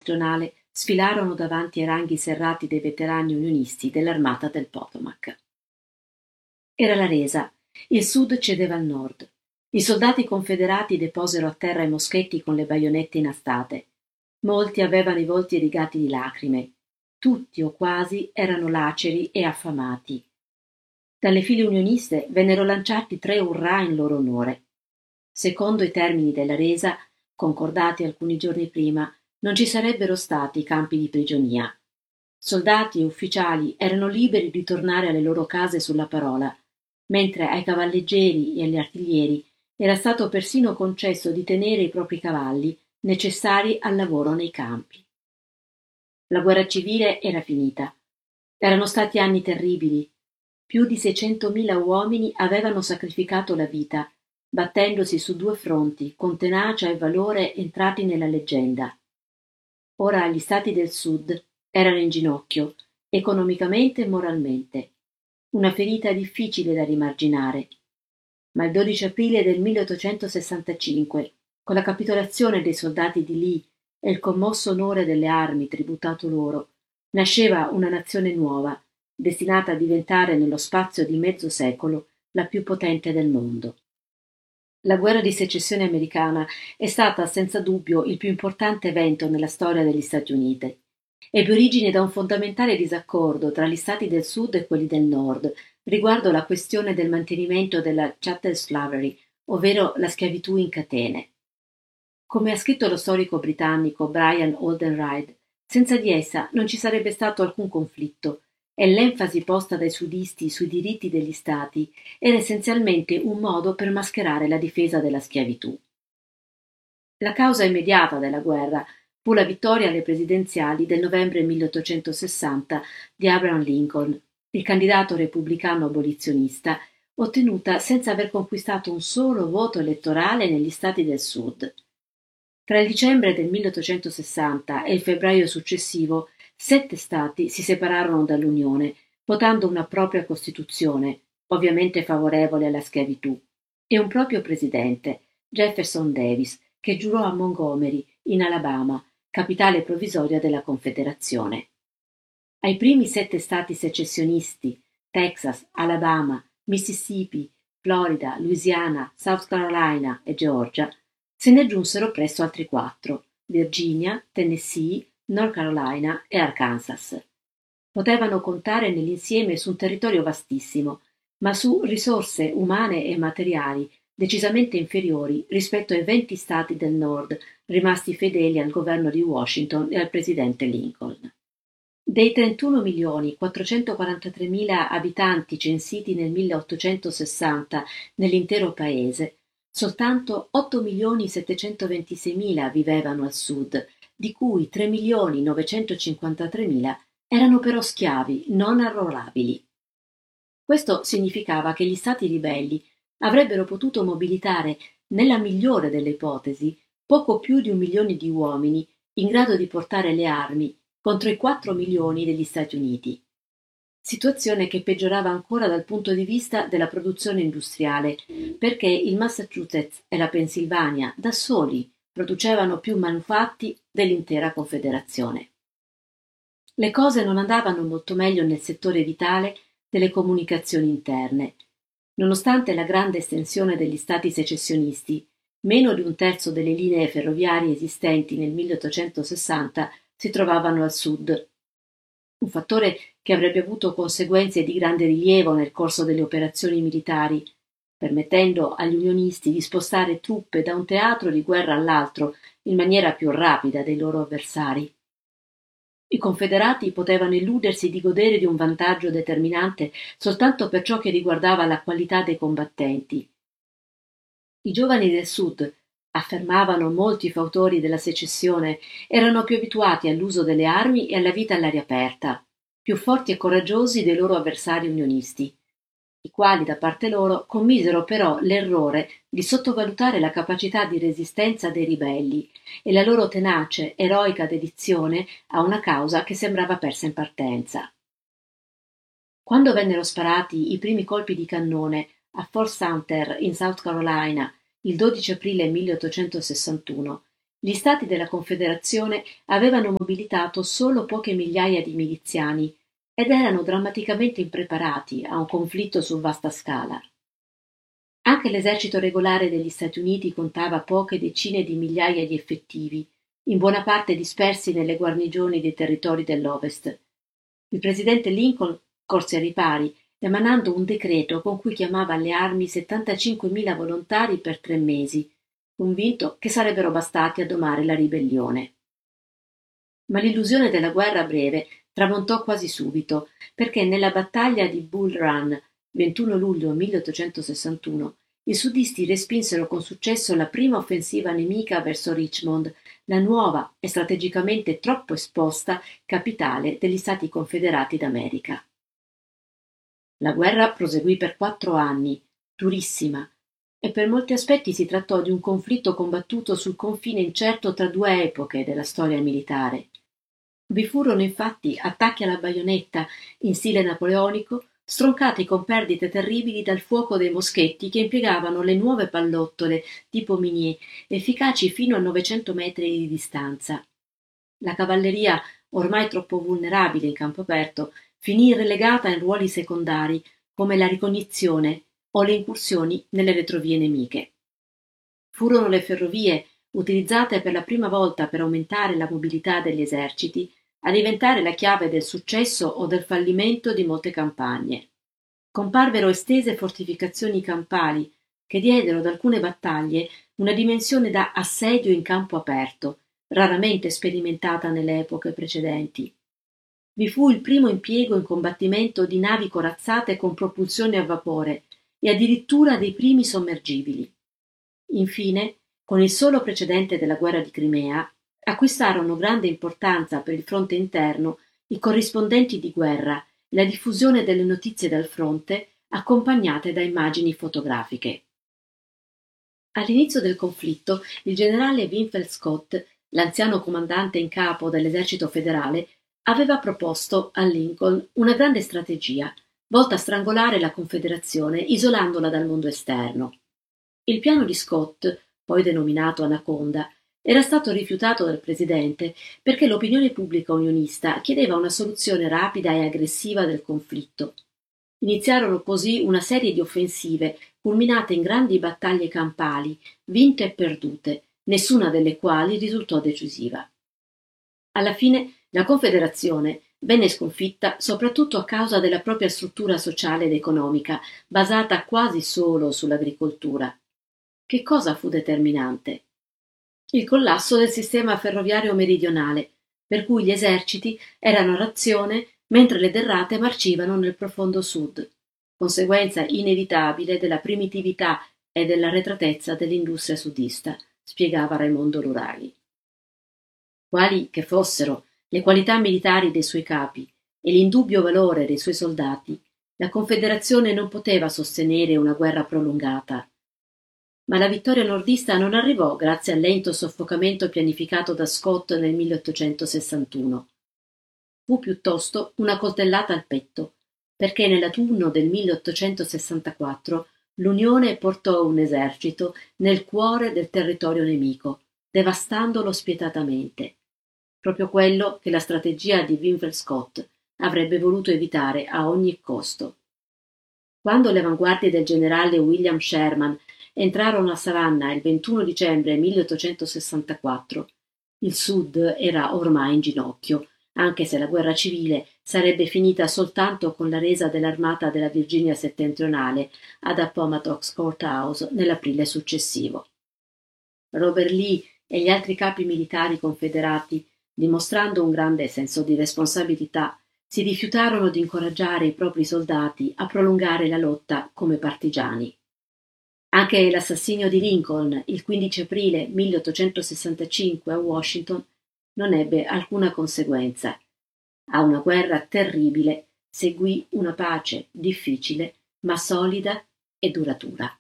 settentrionale sfilarono davanti ai ranghi serrati dei veterani unionisti dell'armata del Potomac. Era la resa. Il sud cedeva al nord. I soldati confederati deposero a terra i moschetti con le baionette inastate. Molti avevano i volti rigati di lacrime. Tutti o quasi erano laceri e affamati. Dalle file unioniste vennero lanciati 3 urrà in loro onore. Secondo i termini della resa, concordati alcuni giorni prima, non ci sarebbero stati campi di prigionia. Soldati e ufficiali erano liberi di tornare alle loro case sulla parola, mentre ai cavalleggeri e agli artiglieri era stato persino concesso di tenere i propri cavalli necessari al lavoro nei campi. La guerra civile era finita. Erano stati anni terribili. Più di 600.000 uomini avevano sacrificato la vita, battendosi su 2 fronti con tenacia e valore entrati nella leggenda. Ora gli stati del sud erano in ginocchio, economicamente e moralmente. Una ferita difficile da rimarginare. Ma il 12 aprile del 1865, con la capitolazione dei soldati di Lee e il commosso onore delle armi tributato loro, nasceva una nazione nuova, destinata a diventare nello spazio di mezzo secolo la più potente del mondo. La guerra di secessione americana è stata senza dubbio il più importante evento nella storia degli Stati Uniti. Ebbe origine da un fondamentale disaccordo tra gli stati del sud e quelli del nord riguardo la questione del mantenimento della chattel slavery, ovvero la schiavitù in catene. Come ha scritto lo storico britannico Brian Oldenreid, senza di essa non ci sarebbe stato alcun conflitto e l'enfasi posta dai sudisti sui diritti degli stati era essenzialmente un modo per mascherare la difesa della schiavitù. La causa immediata della guerra fu la vittoria alle presidenziali del novembre 1860 di Abraham Lincoln, il candidato repubblicano abolizionista, ottenuta senza aver conquistato un solo voto elettorale negli stati del sud. Tra il dicembre del 1860 e il febbraio successivo, 7 stati si separarono dall'Unione, votando una propria Costituzione, ovviamente favorevole alla schiavitù, e un proprio presidente, Jefferson Davis, che giurò a Montgomery, in Alabama, capitale provvisoria della Confederazione. Ai primi 7 stati secessionisti, Texas, Alabama, Mississippi, Florida, Louisiana, South Carolina e Georgia, se ne aggiunsero presto altri 4, Virginia, Tennessee, North Carolina e Arkansas. Potevano contare nell'insieme su un territorio vastissimo, ma su risorse umane e materiali decisamente inferiori rispetto ai 20 stati del nord rimasti fedeli al governo di Washington e al presidente Lincoln. Dei 31.443.000 abitanti censiti nel 1860 nell'intero paese, soltanto 8.726.000 vivevano al sud, di cui 3.953.000 erano però schiavi non arruolabili. Questo significava che gli stati ribelli avrebbero potuto mobilitare, nella migliore delle ipotesi, poco più di 1 milione di uomini in grado di portare le armi contro i 4 milioni degli Stati Uniti. Situazione che peggiorava ancora dal punto di vista della produzione industriale, perché il Massachusetts e la Pennsylvania da soli producevano più manufatti dell'intera Confederazione. Le cose non andavano molto meglio nel settore vitale delle comunicazioni interne. Nonostante la grande estensione degli stati secessionisti, meno di 1/3 delle linee ferroviarie esistenti nel 1860 si trovavano al sud. Un fattore che avrebbe avuto conseguenze di grande rilievo nel corso delle operazioni militari, permettendo agli unionisti di spostare truppe da un teatro di guerra all'altro in maniera più rapida dei loro avversari. I confederati potevano illudersi di godere di un vantaggio determinante soltanto per ciò che riguardava la qualità dei combattenti. I giovani del sud, affermavano molti fautori della secessione, erano più abituati all'uso delle armi e alla vita all'aria aperta, più forti e coraggiosi dei loro avversari unionisti, i quali da parte loro commisero però l'errore di sottovalutare la capacità di resistenza dei ribelli e la loro tenace, eroica dedizione a una causa che sembrava persa in partenza. Quando vennero sparati i primi colpi di cannone a Fort Sumter in South Carolina il 12 aprile 1861, Gli stati della Confederazione avevano mobilitato solo poche migliaia di miliziani ed erano drammaticamente impreparati a un conflitto su vasta scala. Anche l'esercito regolare degli Stati Uniti contava poche decine di migliaia di effettivi, in buona parte dispersi nelle guarnigioni dei territori dell'Ovest. Il presidente Lincoln corse ai ripari, emanando un decreto con cui chiamava alle armi 75.000 volontari per 3 mesi, convinto che sarebbero bastati a domare la ribellione. Ma l'illusione della guerra breve tramontò quasi subito, perché nella battaglia di Bull Run, 21 luglio 1861, i sudisti respinsero con successo la prima offensiva nemica verso Richmond, la nuova e strategicamente troppo esposta capitale degli Stati Confederati d'America. La guerra proseguì per 4 anni, durissima, e per molti aspetti si trattò di un conflitto combattuto sul confine incerto tra 2 epoche della storia militare. Vi furono infatti attacchi alla baionetta in stile napoleonico, stroncati con perdite terribili dal fuoco dei moschetti che impiegavano le nuove pallottole tipo Minier, efficaci fino a 900 metri di distanza. La cavalleria, ormai troppo vulnerabile in campo aperto, finì relegata in ruoli secondari come la ricognizione o le incursioni nelle retrovie nemiche. Furono le ferrovie, utilizzate per la prima volta per aumentare la mobilità degli eserciti, a diventare la chiave del successo o del fallimento di molte campagne. Comparvero estese fortificazioni campali che diedero ad alcune battaglie una dimensione da assedio in campo aperto, raramente sperimentata nelle epoche precedenti. Vi fu il primo impiego in combattimento di navi corazzate con propulsione a vapore e addirittura dei primi sommergibili. Infine, con il solo precedente della guerra di Crimea, acquistarono grande importanza per il fronte interno i corrispondenti di guerra e la diffusione delle notizie dal fronte accompagnate da immagini fotografiche. All'inizio del conflitto, il generale Winfield Scott, l'anziano comandante in capo dell'esercito federale, aveva proposto a Lincoln una grande strategia volta a strangolare la Confederazione isolandola dal mondo esterno. Il piano di Scott, poi denominato Anaconda, era stato rifiutato dal presidente perché l'opinione pubblica unionista chiedeva una soluzione rapida e aggressiva del conflitto. Iniziarono così una serie di offensive culminate in grandi battaglie campali, vinte e perdute, nessuna delle quali risultò decisiva. Alla fine la Confederazione venne sconfitta soprattutto a causa della propria struttura sociale ed economica, basata quasi solo sull'agricoltura. Che cosa fu determinante? Il collasso del sistema ferroviario meridionale, per cui gli eserciti erano a razione mentre le derrate marcivano nel profondo sud, conseguenza inevitabile della primitività e dell'arretratezza dell'industria sudista, spiegava Raimondo Luraghi. Quali che fossero le qualità militari dei suoi capi e l'indubbio valore dei suoi soldati, la Confederazione non poteva sostenere una guerra prolungata. Ma la vittoria nordista non arrivò grazie al lento soffocamento pianificato da Scott nel 1861. Fu piuttosto una coltellata al petto, perché nell'autunno del 1864 l'Unione portò un esercito nel cuore del territorio nemico, devastandolo spietatamente. Proprio quello che la strategia di Winfield Scott avrebbe voluto evitare a ogni costo. Quando le avanguardie del generale William Sherman entrarono a Savannah il 21 dicembre 1864, il Sud era ormai in ginocchio, anche se la guerra civile sarebbe finita soltanto con la resa dell'armata della Virginia settentrionale ad Appomattox Courthouse nell'aprile successivo. Robert Lee e gli altri capi militari confederati, dimostrando un grande senso di responsabilità, si rifiutarono di incoraggiare i propri soldati a prolungare la lotta come partigiani. Anche l'assassinio di Lincoln, il 15 aprile 1865 a Washington, non ebbe alcuna conseguenza. A una guerra terribile seguì una pace difficile, ma solida e duratura.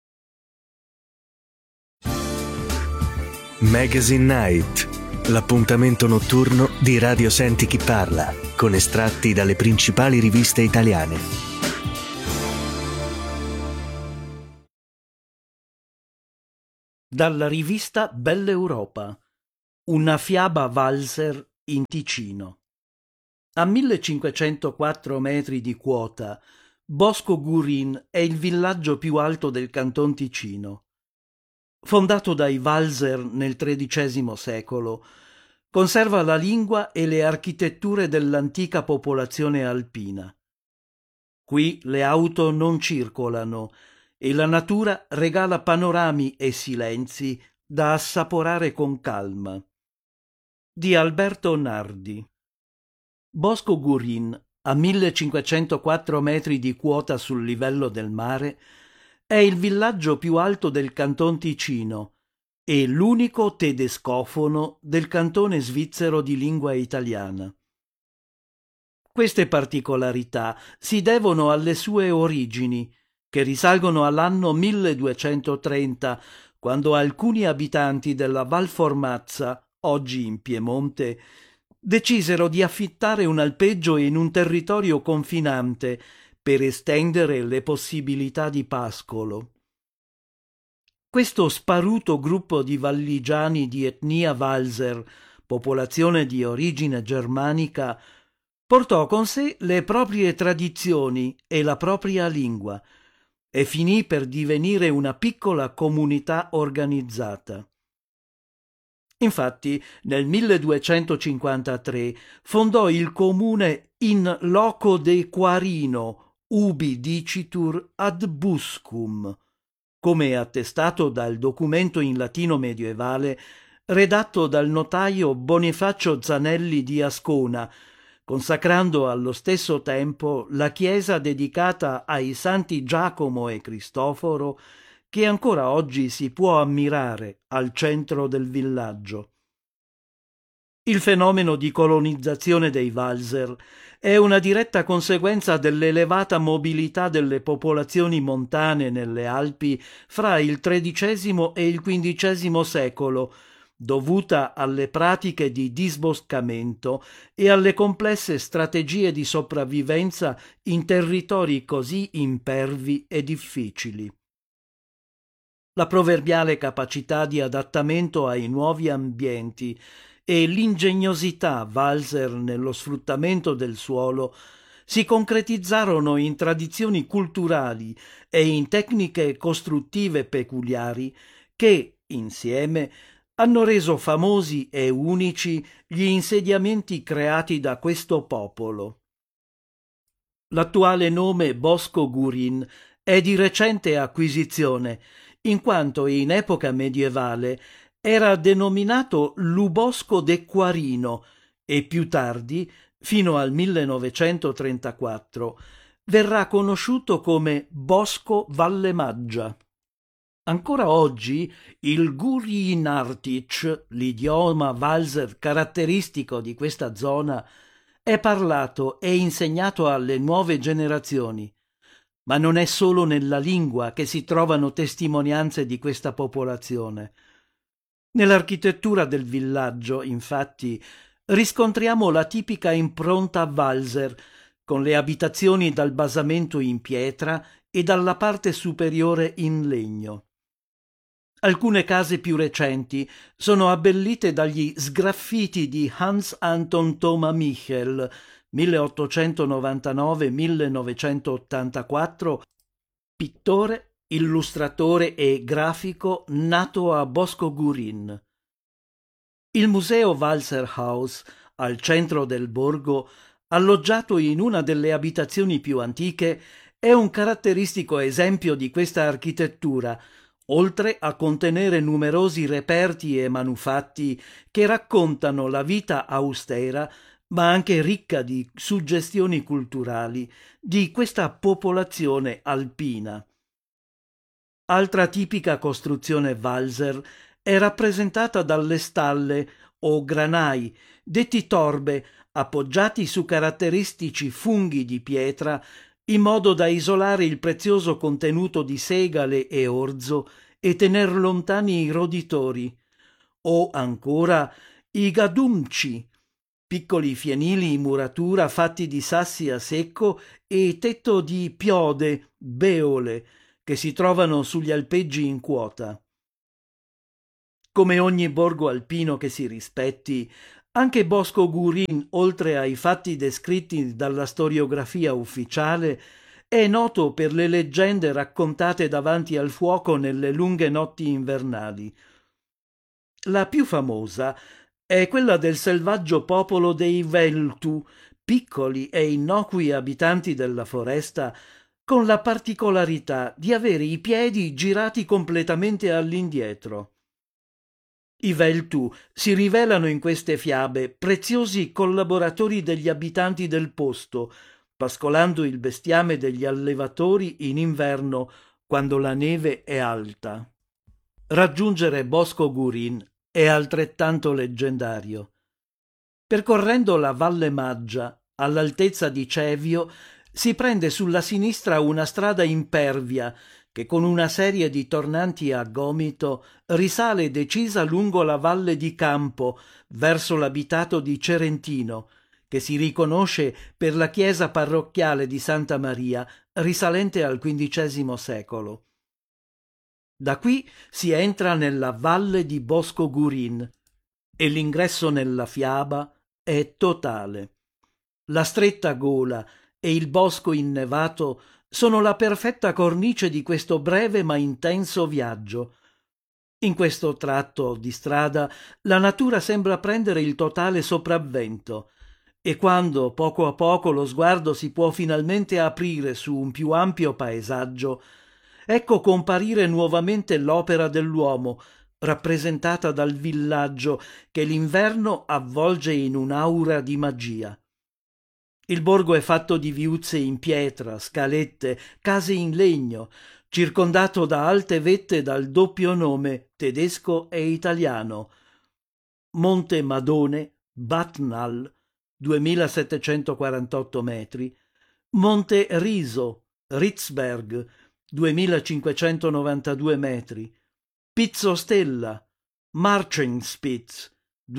Magazine Night, l'appuntamento notturno di Radio Senti Chi Parla, con estratti dalle principali riviste italiane. Dalla rivista Bell'Europa, Una fiaba valzer in Ticino. A 1504 metri di quota, Bosco Gurin è il villaggio più alto del Canton Ticino. Fondato dai Valzer nel XIII secolo, conserva la lingua e le architetture dell'antica popolazione alpina. Qui le auto non circolano e la natura regala panorami e silenzi da assaporare con calma. Di Alberto Nardi. Bosco Gurin, a 1504 metri di quota sul livello del mare, è il villaggio più alto del Canton Ticino e l'unico tedescofono del cantone svizzero di lingua italiana. Queste particolarità si devono alle sue origini, che risalgono all'anno 1230, quando alcuni abitanti della Val Formazza, oggi in Piemonte, decisero di affittare un alpeggio in un territorio confinante per estendere le possibilità di pascolo. Questo sparuto gruppo di valligiani di etnia valzer, popolazione di origine germanica, portò con sé le proprie tradizioni e la propria lingua e finì per divenire una piccola comunità organizzata. Infatti, nel 1253 fondò il comune in loco de Quarino, ubi dicitur ad Buscum, come attestato dal documento in latino medievale redatto dal notaio Bonifacio Zanelli di Ascona, consacrando allo stesso tempo la chiesa dedicata ai santi Giacomo e Cristoforo, che ancora oggi si può ammirare al centro del villaggio. Il fenomeno di colonizzazione dei Valzer è una diretta conseguenza dell'elevata mobilità delle popolazioni montane nelle Alpi fra il XIII e il XV secolo, dovuta alle pratiche di disboscamento e alle complesse strategie di sopravvivenza in territori così impervi e difficili. La proverbiale capacità di adattamento ai nuovi ambienti e l'ingegnosità valzer nello sfruttamento del suolo si concretizzarono in tradizioni culturali e in tecniche costruttive peculiari che, insieme, hanno reso famosi e unici gli insediamenti creati da questo popolo. L'attuale nome Bosco Gurin è di recente acquisizione, in quanto in epoca medievale era denominato Lubosco de Quarino e più tardi, fino al 1934, verrà conosciuto come Bosco Valle Maggia. Ancora oggi il Gurinartic, l'idioma valzer caratteristico di questa zona, è parlato e insegnato alle nuove generazioni. Ma non è solo nella lingua che si trovano testimonianze di questa popolazione. Nell'architettura del villaggio, infatti, riscontriamo la tipica impronta valzer, con le abitazioni dal basamento in pietra e dalla parte superiore in legno. Alcune case più recenti sono abbellite dagli sgraffiti di Hans Anton Thoma Michel, 1899-1984, pittore, illustratore e grafico nato a Bosco Gurin. Il museo Walserhaus, al centro del borgo, alloggiato in una delle abitazioni più antiche, è un caratteristico esempio di questa architettura, oltre a contenere numerosi reperti e manufatti che raccontano la vita austera, ma anche ricca di suggestioni culturali, di questa popolazione alpina. Altra tipica costruzione valzer è rappresentata dalle stalle o granai, detti torbe, appoggiati su caratteristici funghi di pietra in modo da isolare il prezioso contenuto di segale e orzo e tener lontani i roditori, o ancora i gadumci, piccoli fienili in muratura fatti di sassi a secco e tetto di piode, beole, che si trovano sugli alpeggi in quota. Come ogni borgo alpino che si rispetti, anche Bosco Gurin, oltre ai fatti descritti dalla storiografia ufficiale, è noto per le leggende raccontate davanti al fuoco nelle lunghe notti invernali. La più famosa è quella del selvaggio popolo dei Veltu, piccoli e innocui abitanti della foresta, con la particolarità di avere i piedi girati completamente all'indietro. I Veltu si rivelano in queste fiabe preziosi collaboratori degli abitanti del posto, pascolando il bestiame degli allevatori in inverno quando la neve è alta. Raggiungere Bosco Gurin è altrettanto leggendario. Percorrendo la Valle Maggia, all'altezza di Cevio, si prende sulla sinistra una strada impervia che con una serie di tornanti a gomito risale decisa lungo la Valle di Campo verso l'abitato di Cerentino, che si riconosce per la chiesa parrocchiale di Santa Maria risalente al XV secolo. Da qui si entra nella Valle di Bosco Gurin e l'ingresso nella fiaba è totale. La stretta gola e il bosco innevato sono la perfetta cornice di questo breve ma intenso viaggio. In questo tratto di strada la natura sembra prendere il totale sopravvento e quando poco a poco lo sguardo si può finalmente aprire su un più ampio paesaggio, ecco comparire nuovamente l'opera dell'uomo, rappresentata dal villaggio che l'inverno avvolge in un'aura di magia. Il borgo è fatto di viuzze in pietra, scalette, case in legno, circondato da alte vette dal doppio nome tedesco e italiano: Monte Madone, Batnal, 2748 metri, Monte Riso, Ritzberg, 2592 metri, Pizzo Stella, Marchenspitz,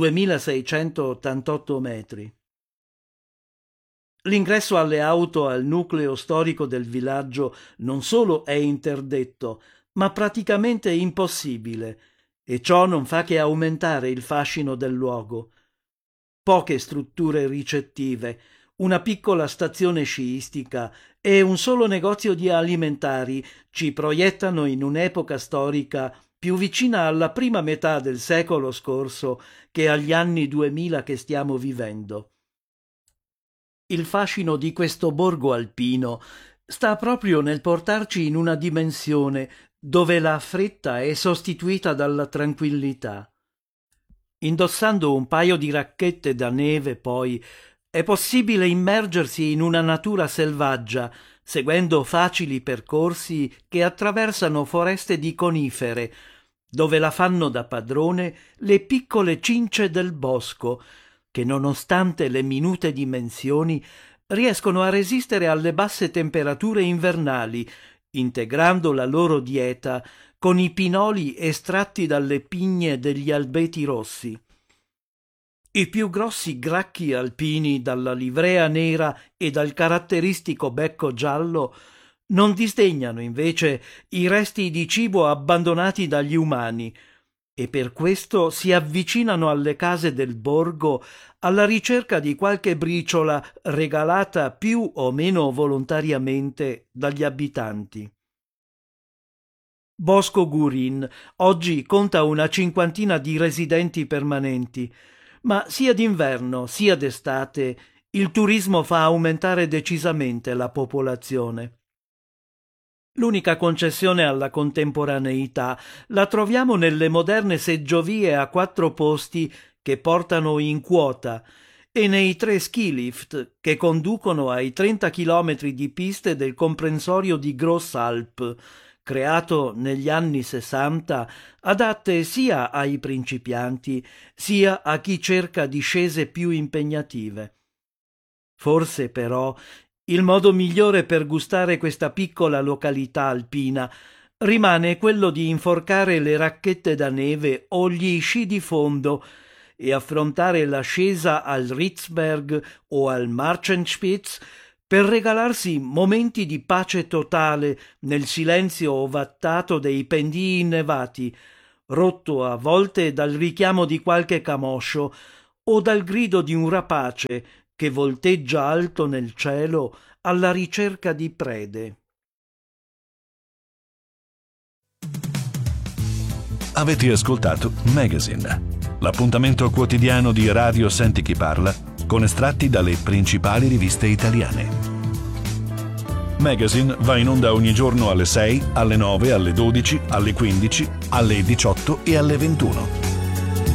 2688 metri. L'ingresso alle auto al nucleo storico del villaggio non solo è interdetto, ma praticamente impossibile, e ciò non fa che aumentare il fascino del luogo. Poche strutture ricettive, una piccola stazione sciistica e un solo negozio di alimentari ci proiettano in un'epoca storica più vicina alla prima metà del secolo scorso che agli anni 2000 che stiamo vivendo. Il fascino di questo borgo alpino sta proprio nel portarci in una dimensione dove la fretta è sostituita dalla tranquillità. Indossando un paio di racchette da neve, poi, è possibile immergersi in una natura selvaggia, seguendo facili percorsi che attraversano foreste di conifere, dove la fanno da padrone le piccole cince del bosco, che nonostante le minute dimensioni riescono a resistere alle basse temperature invernali, integrando la loro dieta con i pinoli estratti dalle pigne degli albeti rossi. I più grossi gracchi alpini dalla livrea nera e dal caratteristico becco giallo non disdegnano invece i resti di cibo abbandonati dagli umani, e per questo si avvicinano alle case del borgo alla ricerca di qualche briciola regalata più o meno volontariamente dagli abitanti. Bosco Gurin oggi conta una cinquantina di residenti permanenti, ma sia d'inverno sia d'estate il turismo fa aumentare decisamente la popolazione. L'unica concessione alla contemporaneità la troviamo nelle moderne seggiovie a 4 posti che portano in quota e nei 3 ski lift che conducono ai 30 chilometri di piste del comprensorio di Grossalp, creato negli anni 60, adatte sia ai principianti sia a chi cerca discese più impegnative. Forse però il modo migliore per gustare questa piccola località alpina rimane quello di inforcare le racchette da neve o gli sci di fondo e affrontare l'ascesa al Ritzberg o al Marchenspitz per regalarsi momenti di pace totale nel silenzio ovattato dei pendii innevati rotto a volte dal richiamo di qualche camoscio o dal grido di un rapace che volteggia alto nel cielo alla ricerca di prede. Avete ascoltato Magazine, l'appuntamento quotidiano di Radio Senti Chi Parla con estratti dalle principali riviste italiane. Magazine va in onda ogni giorno alle 6, alle 9, alle 12, alle 15, alle 18 e alle 21.